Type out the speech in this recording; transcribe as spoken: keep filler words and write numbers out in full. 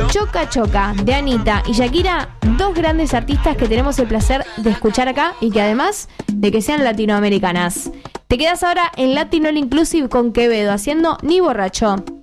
Choca Choca, de Anita y Shakira, dos grandes artistas que tenemos el placer de escuchar acá y que además de que sean latinoamericanas. Te quedas ahora en Latin All Inclusive con Quevedo haciendo Ni Borracho.